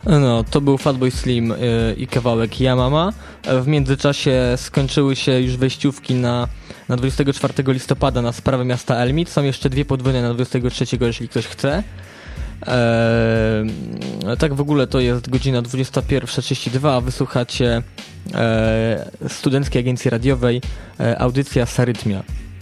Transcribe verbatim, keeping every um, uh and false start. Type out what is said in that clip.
No, to był Fatboy Slim yy, i kawałek Ja Mama. W międzyczasie skończyły się już wejściówki na, na dwudziestego czwartego listopada na sprawę miasta Elmit. Są jeszcze dwie podwójne na dwudziestego trzeciego, jeśli ktoś chce. Eee, tak w ogóle to jest godzina dwudziesta pierwsza trzydzieści dwa, a wysłuchacie e, Studenckiej Agencji Radiowej e, audycja Sarytmia.